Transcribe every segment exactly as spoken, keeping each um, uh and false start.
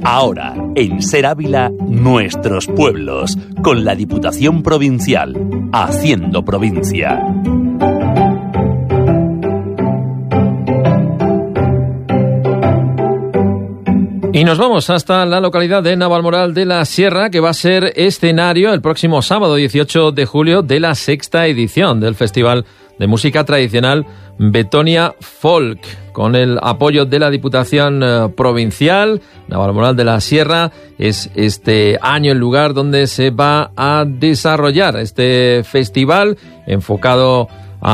Ahora, en Ser Ávila, nuestros pueblos, con la Diputación Provincial, haciendo provincia. Y nos vamos hasta la localidad de Navalmoral de la Sierra, que va a ser escenario el próximo sábado dieciocho de julio de la sexta edición del Festival de Música Tradicional Betonia Folk, con el apoyo de la Diputación eh, Provincial. Navalmoral de la Sierra es este año el lugar donde se va a desarrollar este festival enfocado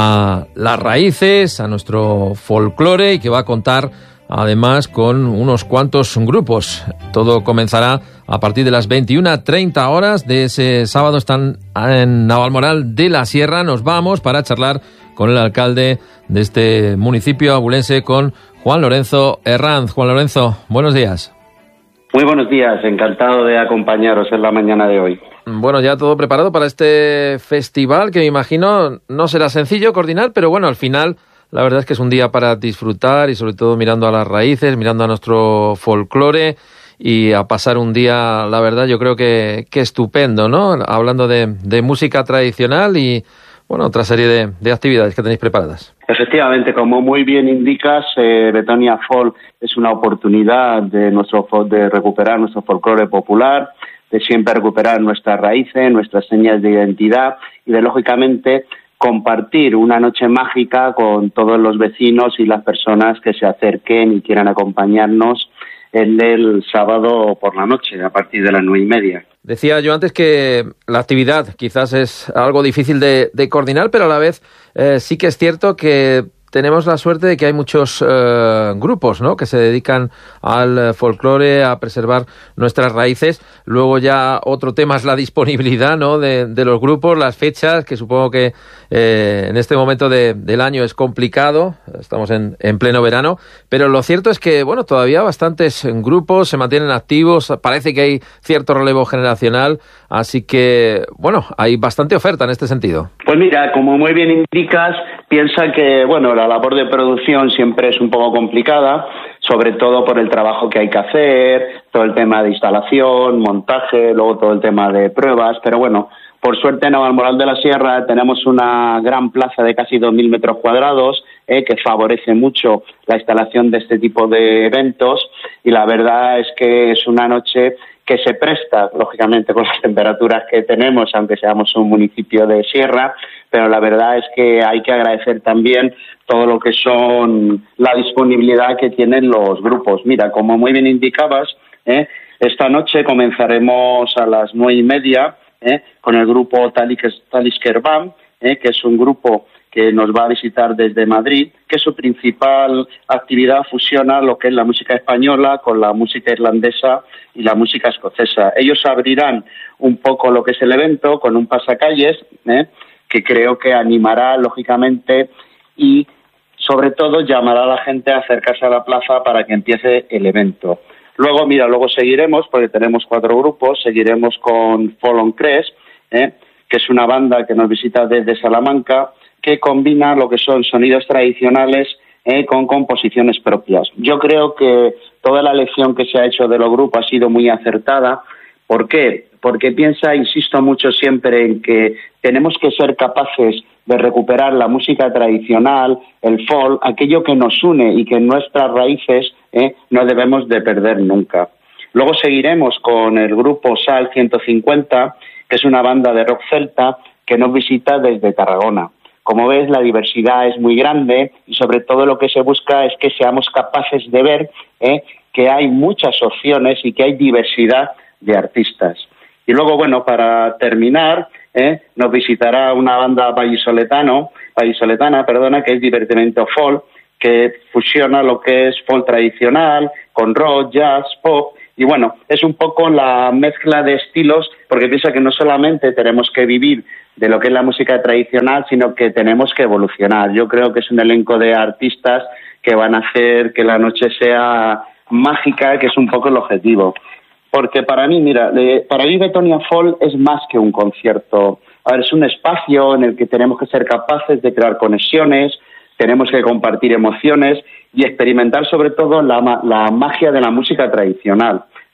a las raíces, a nuestro folclore, y que va a contar además con unos cuantos grupos. Todo comenzará a partir de las veintiuna treinta horas de ese sábado. Están en Navalmoral de la Sierra. Nos vamos para charlar con el alcalde de este municipio abulense, con Juan Lorenzo Herranz. Juan Lorenzo, buenos días. Muy buenos días, encantado de acompañaros en la mañana de hoy. Bueno, ya todo preparado para este festival, que me imagino no será sencillo coordinar, pero bueno, al final la verdad es que es un día para disfrutar, y sobre todo mirando a las raíces, mirando a nuestro folclore, y a pasar un día, la verdad, yo creo que, que estupendo, ¿no? Hablando de, de música tradicional y, bueno, otra serie de, de actividades que tenéis preparadas. Efectivamente, como muy bien indicas, eh, Betonia Folk es una oportunidad de, nuestro, de recuperar nuestro folclore popular, de siempre recuperar nuestras raíces, nuestras señas de identidad, y de, lógicamente, compartir una noche mágica con todos los vecinos y las personas que se acerquen y quieran acompañarnos el, el sábado por la noche, a partir de las nueve y media. Decía yo antes que la actividad quizás es algo difícil de, de coordinar, pero a la vez eh, sí que es cierto que tenemos la suerte de que hay muchos eh, grupos, ¿no?, que se dedican al folclore, a preservar nuestras raíces. Luego ya otro tema es la disponibilidad, ¿no?, de, de los grupos, las fechas, que supongo que eh, en este momento de, del año es complicado. Estamos en, en pleno verano, pero lo cierto es que, bueno, todavía bastantes grupos se mantienen activos. Parece que hay cierto relevo generacional, así que, bueno, hay bastante oferta en este sentido. Pues mira, como muy bien indicas, piensa que, bueno, la labor de producción siempre es un poco complicada, sobre todo por el trabajo que hay que hacer, todo el tema de instalación, montaje, luego todo el tema de pruebas, pero bueno, por suerte en Navalmoral de la Sierra tenemos una gran plaza de casi dos mil metros cuadrados, eh, que favorece mucho la instalación de este tipo de eventos, y la verdad es que es una noche que se presta, lógicamente, con las temperaturas que tenemos, aunque seamos un municipio de sierra, pero la verdad es que hay que agradecer también todo lo que son la disponibilidad que tienen los grupos. Mira, como muy bien indicabas, ¿eh? esta noche comenzaremos a las nueve y media ¿eh? con el grupo Talisker Band, ¿eh? que es un grupo que nos va a visitar desde Madrid, que su principal actividad fusiona lo que es la música española con la música irlandesa y la música escocesa. Ellos abrirán un poco lo que es el evento con un pasacalles, ¿eh? que creo que animará, lógicamente, y sobre todo llamará a la gente a acercarse a la plaza para que empiece el evento. Luego, mira, luego seguiremos, porque tenemos cuatro grupos, seguiremos con Fall on Crest, ¿eh? que es una banda que nos visita desde Salamanca, que combina lo que son sonidos tradicionales eh, con composiciones propias. Yo creo que toda la elección que se ha hecho de los grupos ha sido muy acertada. ¿Por qué? Porque piensa, insisto mucho siempre en que tenemos que ser capaces de recuperar la música tradicional, el folk, aquello que nos une y que en nuestras raíces eh, no debemos de perder nunca. Luego seguiremos con el grupo Sal ciento cincuenta, que es una banda de rock celta que nos visita desde Tarragona. Como ves, la diversidad es muy grande y sobre todo lo que se busca es que seamos capaces de ver eh, que hay muchas opciones y que hay diversidad de artistas. Y luego, bueno, para terminar, eh, nos visitará una banda vallisoletano, vallisoletana, perdona, que es Divertimento Folk, que fusiona lo que es folk tradicional con rock, jazz, pop. Y bueno, es un poco la mezcla de estilos, porque pienso que no solamente tenemos que vivir de lo que es la música tradicional, sino que tenemos que evolucionar. Yo creo que es un elenco de artistas que van a hacer que la noche sea mágica, que es un poco el objetivo. Porque para mí, mira, eh, para mí Betonia Folk es más que un concierto. A ver, es un espacio en el que tenemos que ser capaces de crear conexiones, tenemos que compartir emociones y experimentar sobre todo la, la magia de la música tradicional.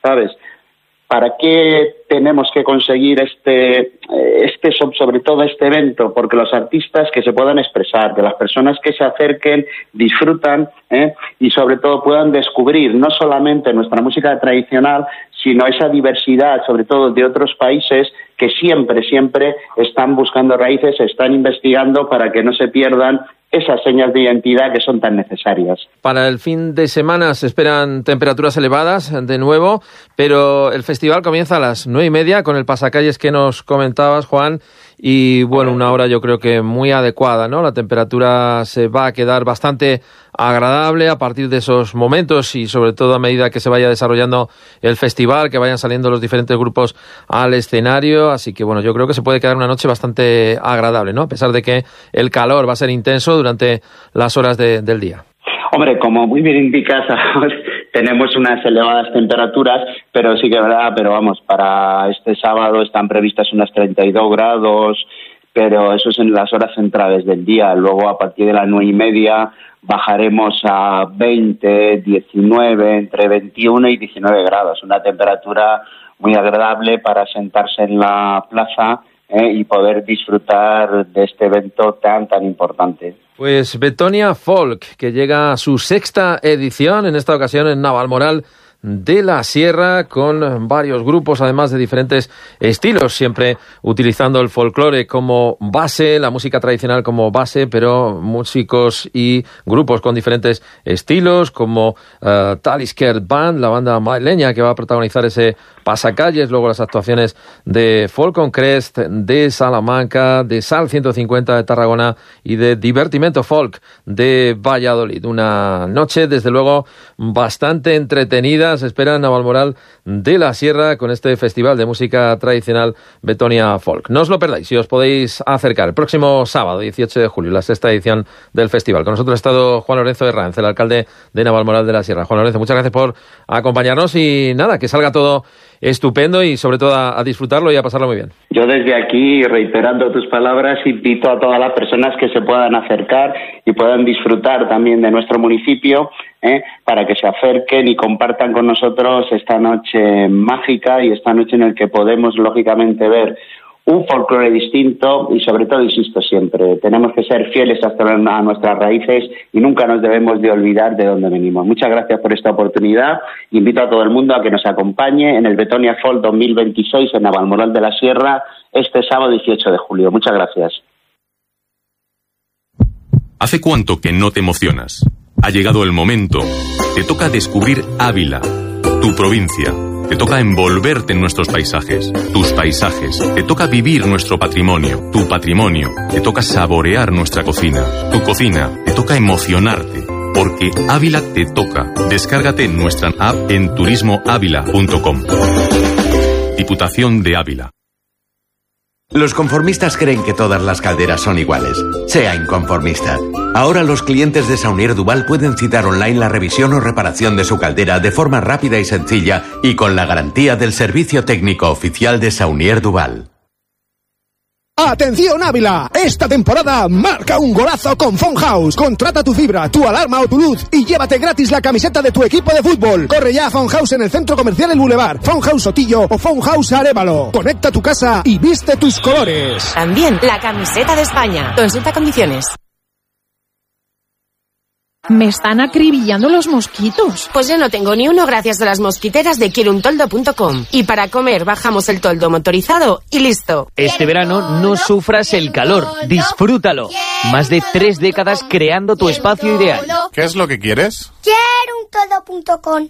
¿sabes? ¿Para qué tenemos que conseguir este, este, sobre todo este evento? Porque los artistas que se puedan expresar, que las personas que se acerquen disfrutan, ¿eh? Y sobre todo puedan descubrir no solamente nuestra música tradicional, sino esa diversidad, sobre todo de otros países que siempre, siempre están buscando raíces, están investigando para que no se pierdan esas señas de identidad que son tan necesarias. Para el fin de semana se esperan temperaturas elevadas de nuevo, pero el festival comienza a las nueve y media con el pasacalles que nos comentabas, Juan, y bueno, una hora yo creo que muy adecuada, ¿no? La temperatura se va a quedar bastante agradable a partir de esos momentos y sobre todo a medida que se vaya desarrollando el festival, que vayan saliendo los diferentes grupos al escenario, así que bueno, yo creo que se puede quedar una noche bastante agradable, ¿no? A pesar de que el calor va a ser intenso durante las horas de, del día. Hombre, como muy bien indicas, tenemos unas elevadas temperaturas, pero sí que es verdad, pero vamos, para este sábado están previstas unas treinta y dos grados, pero eso es en las horas centrales del día. Luego, a partir de las nueve y media, bajaremos a veinte, diecinueve, entre veintiuno y diecinueve grados. Una temperatura muy agradable para sentarse en la plaza eh, y poder disfrutar de este evento tan, tan importante. Pues Betonia Folk, que llega a su sexta edición, en esta ocasión en Navalmoral de la Sierra, con varios grupos, además de diferentes estilos, siempre utilizando el folclore como base, la música tradicional como base, pero músicos y grupos con diferentes estilos, como uh, Talisker Band, la banda madrileña que va a protagonizar ese pasacalles, luego las actuaciones de Folk on Crest, de Salamanca, de Sal ciento cincuenta de Tarragona y de Divertimento Folk de Valladolid. Una noche, desde luego, bastante entretenida. Se espera en Navalmoral de la Sierra con este festival de música tradicional Betonia Folk. No os lo perdáis si os podéis acercar. El próximo sábado, dieciocho de julio, la sexta edición del festival. Con nosotros ha estado Juan Lorenzo Herranz, el alcalde de Navalmoral de la Sierra. Juan Lorenzo, muchas gracias por acompañarnos y nada, que salga todo estupendo y sobre todo a, a disfrutarlo y a pasarlo muy bien. Yo desde aquí, reiterando tus palabras, invito a todas las personas que se puedan acercar y puedan disfrutar también de nuestro municipio, ¿eh? para que se acerquen y compartan con nosotros esta noche mágica y esta noche en la que podemos lógicamente ver un folclore distinto y sobre todo, insisto siempre, tenemos que ser fieles hasta a nuestras raíces y nunca nos debemos de olvidar de dónde venimos. Muchas gracias por esta oportunidad. Invito a todo el mundo a que nos acompañe en el Betonia Folk dos mil veintiséis en Navalmoral de la Sierra este sábado dieciocho de julio. Muchas gracias. ¿Hace cuánto que no te emocionas? Ha llegado el momento. Te toca descubrir Ávila, tu provincia. Te toca envolverte en nuestros paisajes, tus paisajes. Te toca vivir nuestro patrimonio, tu patrimonio. Te toca saborear nuestra cocina, tu cocina. Te toca emocionarte, porque Ávila te toca. Descárgate nuestra app en turismo ávila punto com. Diputación de Ávila. Los conformistas creen que todas las calderas son iguales. Sea inconformista. Ahora los clientes de Saunier Duval pueden citar online la revisión o reparación de su caldera de forma rápida y sencilla y con la garantía del servicio técnico oficial de Saunier Duval. ¡Atención Ávila! Esta temporada marca un golazo con Phone House. Contrata tu fibra, tu alarma o tu luz y llévate gratis la camiseta de tu equipo de fútbol. Corre ya a Phone House en el Centro Comercial El Boulevard, Phone House Sotillo o Phone House Arévalo. Conecta tu casa y viste tus colores. También la camiseta de España. Consulta condiciones. Me están acribillando los mosquitos. Pues yo no tengo ni uno gracias a las mosquiteras de quiero un toldo punto com. Y para comer bajamos el toldo motorizado y listo. Este verano no sufras el calor, disfrútalo. Más de tres décadas creando tu espacio ideal. ¿Qué es lo que quieres? quiero un toldo punto com.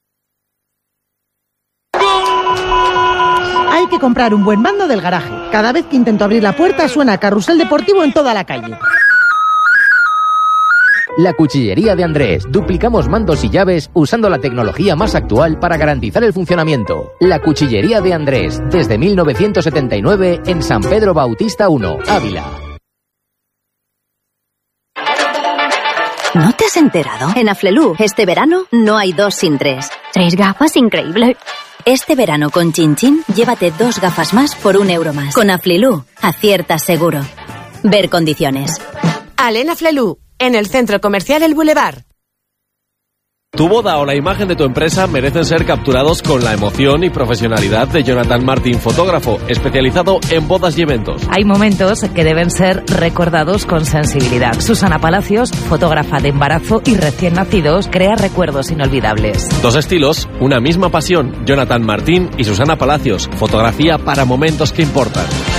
Hay que comprar un buen mando del garaje. Cada vez que intento abrir la puerta suena Carrusel Deportivo en toda la calle. La Cuchillería de Andrés. Duplicamos mandos y llaves usando la tecnología más actual para garantizar el funcionamiento. La Cuchillería de Andrés. Desde mil novecientos setenta y nueve en San Pedro Bautista uno, Ávila. ¿No te has enterado? En Aflelu, este verano no hay dos sin tres. Tres gafas, increíble. Este verano con Chin Chin, llévate dos gafas más por un euro más. Con Aflelu, aciertas seguro. Ver condiciones. Alena Aflelu. En el Centro Comercial El Boulevard. Tu boda o la imagen de tu empresa merecen ser capturados con la emoción y profesionalidad de Jonathan Martín, fotógrafo, especializado en bodas y eventos. Hay momentos que deben ser recordados con sensibilidad. Susana Palacios, fotógrafa de embarazo y recién nacidos, crea recuerdos inolvidables. Dos estilos, una misma pasión. Jonathan Martín y Susana Palacios, fotografía para momentos que importan.